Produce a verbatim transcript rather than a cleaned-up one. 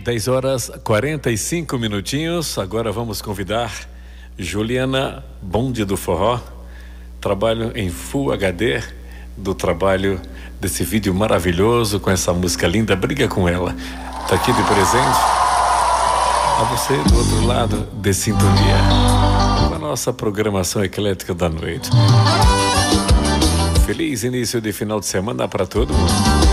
dez horas quarenta e cinco minutinhos. Agora vamos convidar Juliana Bonde do Forró. Trabalho em Full H D do trabalho desse vídeo maravilhoso com essa música linda, Briga com Ela. Tá aqui de presente a você do outro lado de sintonia com a nossa programação eclética da noite. Feliz início de final de semana para todo mundo.